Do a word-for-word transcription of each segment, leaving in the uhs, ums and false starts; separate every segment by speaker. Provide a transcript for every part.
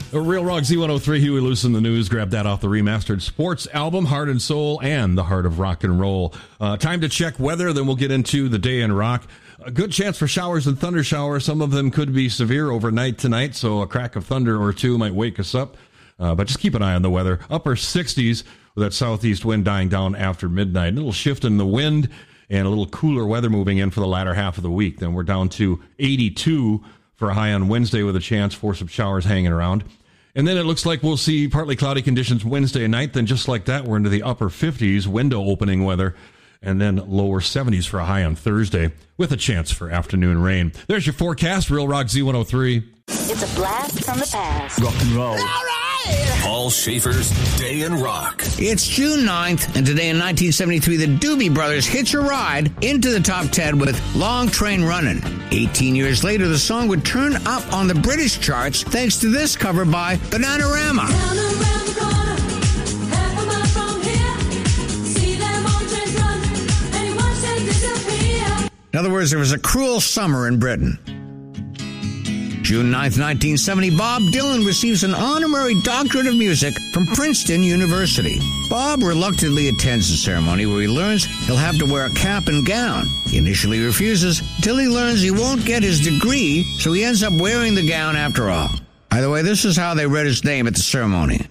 Speaker 1: A Real Rock Z one oh three, Huey Lewis in the News. Grab that off the remastered sports album, Heart and Soul, and the Heart of Rock and Roll. Uh, time to check weather, then we'll get into the day in rock. A good chance for showers and thunder showers. Some of them could be severe overnight tonight, so a crack of thunder or two might wake us up. Uh, but just keep an eye on the weather. Upper sixties with that southeast wind dying down after midnight. A little shift in the wind and a little cooler weather moving in for the latter half of the week. Then we're down to eighty-two for a high on Wednesday with a chance for some showers hanging around. And then it looks like we'll see partly cloudy conditions Wednesday night. Then just like that, we're into the upper fifties, window opening weather, and then lower seventies for a high on Thursday with a chance for afternoon rain. There's your forecast, Real Rock Z one oh three.
Speaker 2: It's a blast from the past.
Speaker 3: Rock and roll.
Speaker 2: All right!
Speaker 4: Paul Schaefer's Day in Rock.
Speaker 3: It's June ninth, and today in nineteen seventy-three, the Doobie Brothers hitch a ride into the top ten with Long Train Runnin'. eighteen years later, the song would turn up on the British charts thanks to this cover by Bananarama.
Speaker 5: Down around the corner, half a mile from here, see them on trains run, and you watch them disappear.
Speaker 3: In other words, there was a cruel summer in Britain. June ninth, nineteen seventy, Bob Dylan receives an honorary doctorate of music from Princeton University. Bob reluctantly attends the ceremony where he learns he'll have to wear a cap and gown. He initially refuses until he learns he won't get his degree, so he ends up wearing the gown after all. By the way, this is how they read his name at the ceremony.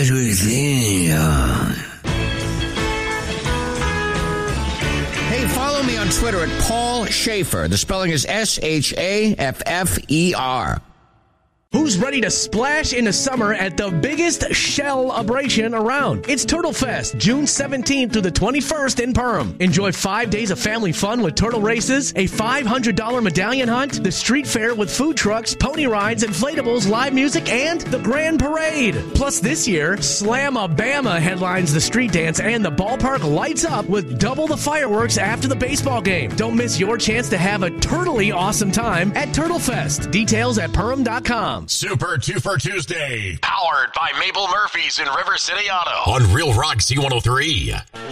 Speaker 3: Hey, follow me on Twitter at Paul Schaefer. The spelling is S H A F F E R.
Speaker 6: Who's ready to splash into summer at the biggest shell-abration around? It's Turtle Fest, June seventeenth through the twenty-first in Perham. Enjoy five days of family fun with turtle races, a five hundred dollars medallion hunt, the street fair with food trucks, pony rides, inflatables, live music, and the grand parade. Plus this year, Slam-A-Bama headlines the street dance and the ballpark lights up with double the fireworks after the baseball game. Don't miss your chance to have a turtly awesome time at Turtle Fest. Details at Perham dot com.
Speaker 4: Super Twofer Tuesday. Powered by Mabel Murphy's in River City Auto. On Real Rock Z one oh three.